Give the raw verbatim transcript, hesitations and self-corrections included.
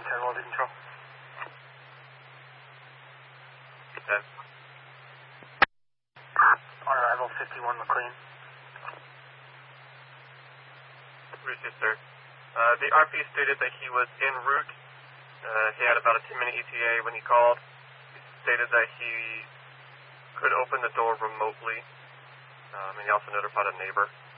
Charlie One Control. Okay. On arrival, fifty-one McLean. Received, sir. Uh, the R P stated that he was en route. Uh, he had about a ten minute E T A when he called. He stated that he could open the door remotely, um, and he also notified a neighbor.